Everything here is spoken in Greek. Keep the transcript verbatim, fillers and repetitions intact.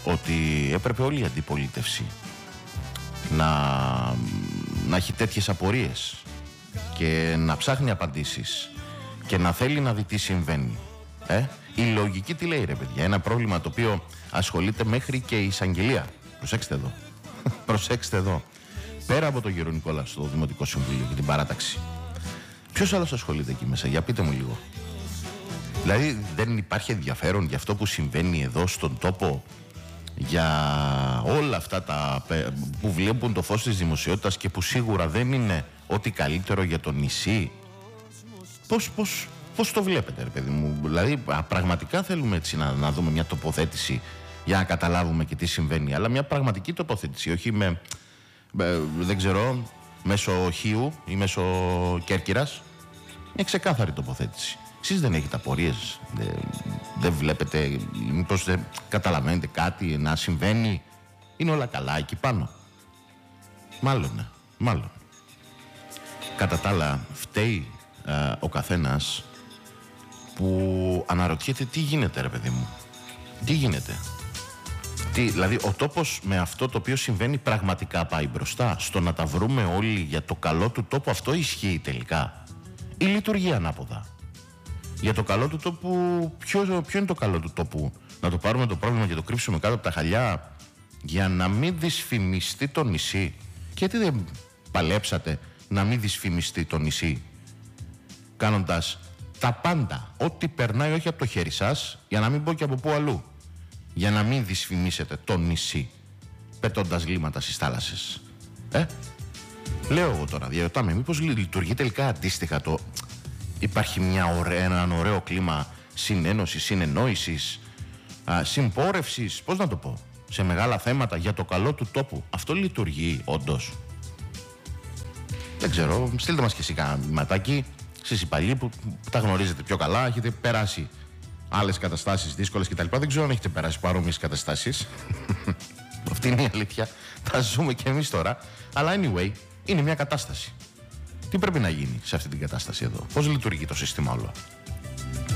ότι έπρεπε όλη η αντιπολίτευση να, να έχει τέτοιες απορίες και να ψάχνει απαντήσεις και να θέλει να δει τι συμβαίνει. Ε? Η λογική τι λέει, ρε παιδιά? Ένα πρόβλημα το οποίο ασχολείται μέχρι και η εισαγγελία. Προσέξτε εδώ. Προσέξτε εδώ. Πέρα από τον κύριο Νικόλα στο Δημοτικό Συμβούλιο και την παράταξη, ποιος άλλος ασχολείται εκεί μέσα? Για πείτε μου λίγο. Δηλαδή δεν υπάρχει ενδιαφέρον για αυτό που συμβαίνει εδώ στον τόπο, για όλα αυτά τα που βλέπουν το φως της δημοσιότητας και που σίγουρα δεν είναι ό,τι καλύτερο για το νησί? Πώς, πώς, πώς το βλέπετε, ρε παιδί μου? Δηλαδή πραγματικά θέλουμε έτσι να, να δούμε μια τοποθέτηση για να καταλάβουμε και τι συμβαίνει, αλλά μια πραγματική τοποθέτηση, όχι με, με δεν ξέρω, μέσω Χίου ή μέσω Κέρκυρας. Μια ξεκάθαρη τοποθέτηση. Εσείς δεν έχετε απορίες? Δεν, δεν βλέπετε? Μήπως δεν καταλαβαίνετε κάτι να συμβαίνει? Είναι όλα καλά εκεί πάνω? Μάλλον, ναι, μάλλον. Κατά τα άλλα, φταίει ε, ο καθένας που αναρωτιέται τι γίνεται, ρε παιδί μου. Τι γίνεται? Τι, δηλαδή ο τόπος με αυτό το οποίο συμβαίνει πραγματικά πάει μπροστά? Στο να τα βρούμε όλοι για το καλό του τόπου, αυτό ισχύει τελικά? Ή λειτουργεί ανάποδα? Για το καλό του τόπου, ποιο, ποιο είναι το καλό του τόπου? Να το πάρουμε το πρόβλημα και το κρύψουμε κάτω από τα χαλιά για να μην δυσφημιστεί το νησί? Και γιατί δεν παλέψατε να μην δυσφημιστεί το νησί, κάνοντας τα πάντα, ό,τι περνάει όχι από το χέρι σας, για να μην πω και από πού αλλού, για να μην δυσφημίσετε το νησί, πετώντας λίμματα στις θάλασσες? Ε? Λέω εγώ τώρα, διαρωτάμε, μήπως λειτουργεί τελικά αντίστοιχα το... Υπάρχει μια ωραία, ένα ωραίο κλίμα συνένωσης, συνεννόησης, α, συμπόρευσης, πώς να το πω, σε μεγάλα θέματα για το καλό του τόπου? Αυτό λειτουργεί όντως? Δεν ξέρω, στείλτε μας και εσύ κανένα μηματάκι, εσείς οι παλιοί που τα γνωρίζετε πιο καλά, έχετε περάσει άλλες καταστάσεις δύσκολες κτλ. Δεν ξέρω αν έχετε περάσει παρόμοιες καταστάσεις. Αυτή είναι η αλήθεια. Τα ζούμε και εμείς τώρα. Αλλά anyway, είναι μια κατάσταση. Τι πρέπει να γίνει σε αυτή την κατάσταση εδώ? Πώς λειτουργεί το σύστημα όλο?